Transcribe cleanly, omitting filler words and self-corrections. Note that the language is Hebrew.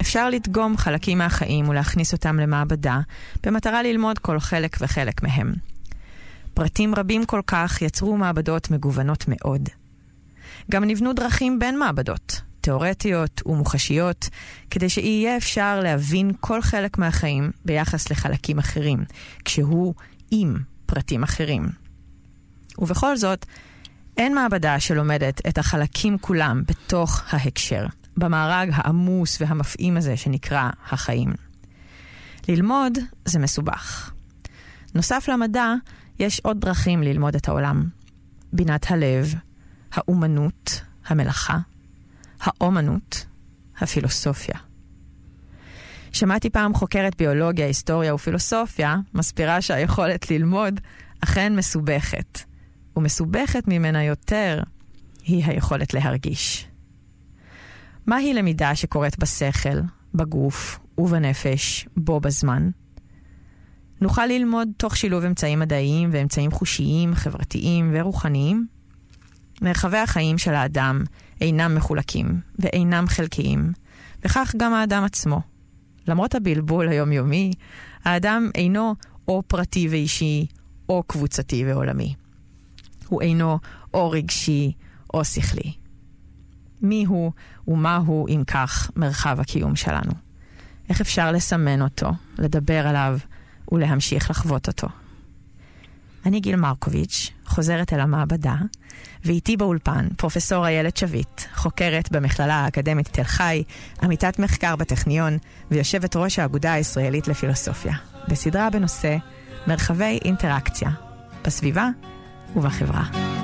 אפשר לדגום חלקים מהחיים ולהכניס אותם למעבדה, במטרה ללמוד כל חלק וחלק מהם. פרטים רבים כל כך יצרו מעבדות מגוונות מאוד. גם נבנו דרכים בין מעבדות, תיאורטיות ומוחשיות, כדי שיהיה אפשר להבין כל חלק מהחיים ביחס לחלקים אחרים, כשהוא עם פרטים אחרים. ובכל זאת, אין מעבדה שלומדת את החלקים כולם בתוך ההקשר, במארג העמוס והמפעים הזה שנקרא החיים. ללמוד זה מסובך. נוסף למדע, יש עוד דרכים ללמוד את העולם. בינת הלב, האומנות, המלאכה, האומנות, הפילוסופיה. שמעתי פעם חוקרת ביולוגיה, היסטוריה ופילוסופיה, מסבירה שהיכולת ללמוד אכן מסובכת. ומסובכת ממנה יותר היא היכולת להרגיש. מהי למידה שקורית בשכל, בגוף ובנפש בו בזמן? נוכל ללמוד תוך שילוב אמצעים מדעיים ואמצעים חושיים, חברתיים ורוחניים. מרחבי החיים של האדם אינם מחולקים ואינם חלקיים, וכך גם האדם עצמו. למרות הבלבול היומיומי, האדם אינו או פרטי ואישי או קבוצתי ועולמי. הוא אינו או רגשי או שכלי. מי הוא ומה הוא אם כך מרחב הקיום שלנו? איך אפשר לסמן אותו, לדבר עליו ולהמשיך לחוות אותו? אני גיל מרקוביץ', חוזרת אל המעבדה, ואיתי באולפן פרופסור איילת שביט, חוקרת במכללה האקדמית תל חי, עמיתת מחקר בטכניון ויושבת ראש האגודה הישראלית לפילוסופיה, בסדרה בנושא מרחבי אינטראקציה, בסביבה ובחברה.